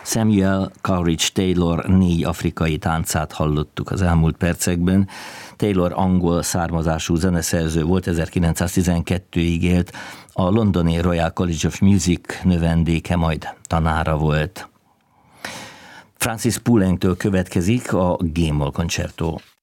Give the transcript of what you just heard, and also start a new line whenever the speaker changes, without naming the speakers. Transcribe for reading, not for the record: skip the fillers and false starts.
Samuel Coleridge Taylor 4 afrikai táncát hallottuk az elmúlt percekben. Taylor angol származású zeneszerző volt, 1912-ig élt, a londoni Royal College of Music növendéke, majd tanára volt. Francis Poulenc-től következik a G-moll koncertó.